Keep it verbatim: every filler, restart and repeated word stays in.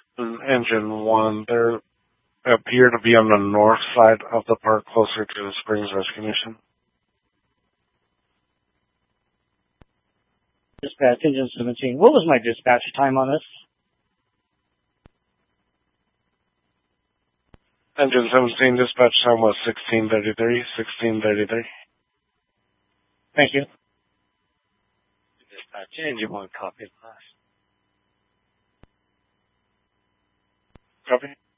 Engine one, they appear to be on the north side of the park, closer to the Springs Rescue Mission. Dispatch, Engine seventeen. What was my dispatch time on this? Engine seventeen, dispatch time was sixteen thirty-three, sixteen thirty-three. Thank you. Dispatch, Engine one, copy, last. Copy.